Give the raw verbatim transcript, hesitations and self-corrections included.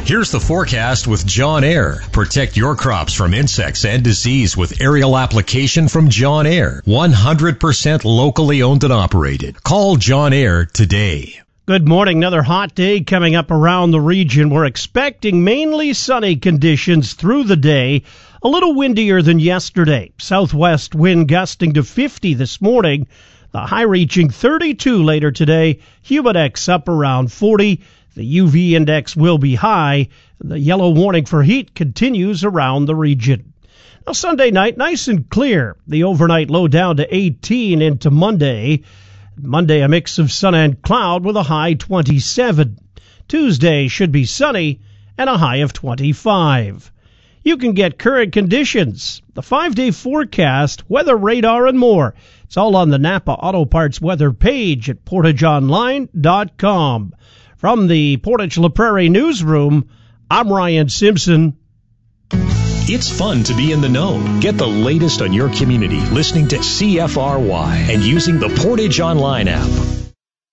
Here's the forecast with John Air. Protect your crops from insects and disease with aerial application from John Air. one hundred percent locally owned and operated. Call John Air today. Good morning. Another hot day coming up around the region. We're expecting mainly sunny conditions through the day. A little windier than yesterday. Southwest wind gusting to fifty this morning. The high reaching thirty-two later today. Humidex up around forty. The U V index will be high. The yellow warning for heat continues around the region. Now Sunday night, nice and clear. The overnight low down to eighteen into Monday. Monday, a mix of sun and cloud with a high twenty-seven. Tuesday should be sunny and a high of twenty-five. You can get current conditions, the five-day forecast, weather radar, and more. It's all on the Napa Auto Parts weather page at portage online dot com. From the Portage La Prairie newsroom, I'm Ryan Simpson. It's fun to be in the know. Get the latest on your community listening to C F R Y and using the Portage Online app.